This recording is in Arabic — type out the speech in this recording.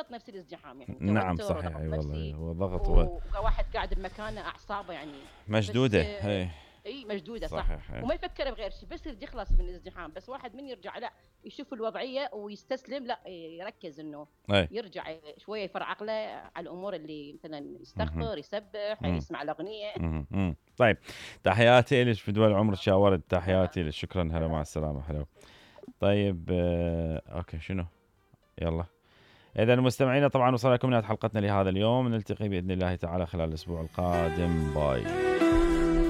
ضغط نفسي الازدحام، يعني نعم توتر صحيح، وضغط اي والله نفسي، هو ضغط وواحد قاعد بمكانه اعصابه يعني. بس مشدودة، اي اي مشدوده صح. صحيح، اي وما يفكر بغير شيء، بس يريد يخلص من الازدحام. بس واحد من يرجع لا يشوف الوضعيه ويستسلم، لا يركز انه اي. يرجع شويه يفرع عقله على الامور اللي مثلا مهم. يستغفر، يسبح، مم. يسمع الاغنيه. مم. طيب، تحياتي لك في دول العمر شاورد، سلام. تحياتي لك، شكرا، هلا مع السلامة، حلو. طيب اوكي، شنو؟ يلا، إذا المستمعين طبعا وصل لكم نهاية حلقتنا لهذا اليوم، نلتقي بإذن الله تعالى خلال الأسبوع القادم، باي.